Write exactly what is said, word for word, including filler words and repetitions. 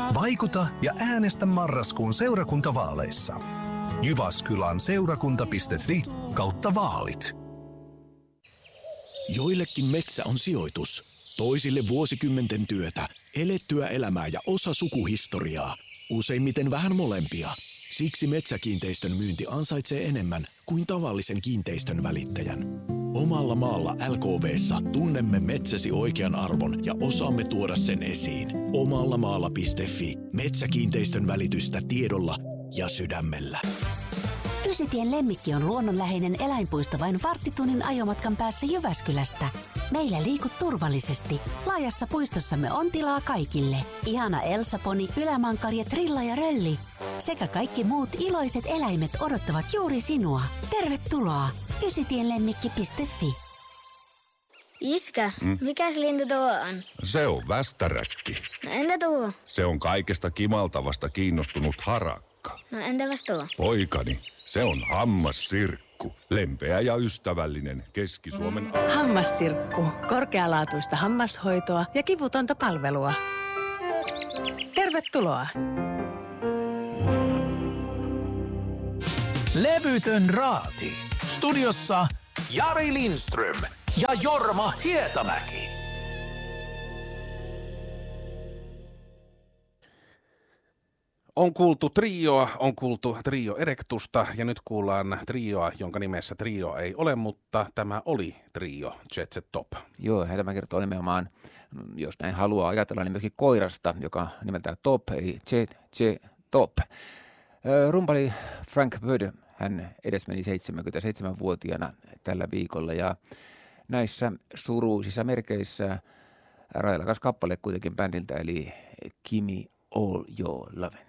Vaikuta ja äänestä marraskuun seurakuntavaaleissa. Jyväskylän seurakunta piste fi kautta vaalit. Joillekin metsä on sijoitus, toisille vuosikymmenten työtä, elettyä elämää ja osa sukuhistoriaa. Useimmiten vähän molempia. Siksi metsäkiinteistön myynti ansaitsee enemmän kuin tavallisen kiinteistön välittäjän. Omalla maalla L K V:ssa tunnemme metsäsi oikean arvon ja osaamme tuoda sen esiin. Omallamaalla piste fi. Metsäkiinteistön välitystä tiedolla ja sydämellä. Ysitien Lemmikki on luonnonläheinen eläinpuisto vain varttitunnin ajomatkan päässä Jyväskylästä. Meillä liikut turvallisesti. Laajassa puistossamme on tilaa kaikille. Ihana Elsa-poni, ylämankarja, trilla ja rölli. Sekä kaikki muut iloiset eläimet odottavat juuri sinua. Tervetuloa! ysitienlemmikki piste fi. Iskä, mm? mikäs lintu tuo on? Se on västäräkki. No entä tuo? Se on kaikesta kimaltavasta kiinnostunut harakka. No entäpäs tuo? Poikani, se on hammassirkku. Lempeä ja ystävällinen Keski-Suomen... Hammassirkku. Korkealaatuista hammashoitoa ja kivutonta palvelua. Tervetuloa! Levytön raati. Studiossa Jari Lindström ja Jorma Hietamäki. On kuultu trioa, on kuultu trio erectusta ja nyt kuullaan trioa, jonka nimessä trio ei ole, mutta tämä oli trio Jet Set Top. Joo, tämä kertoo nimenomaan, jos näin haluaa ajatella, niin myöskin koirasta, joka nimeltään Top, eli Jet Jet Top. Rumpali Frank Bird, hän edesmeni seitsemänkymmentäseitsemänvuotiaana tällä viikolla ja näissä suruisissa merkeissä railakas kappale kuitenkin bändiltä, eli Gimme All Your Lovin'.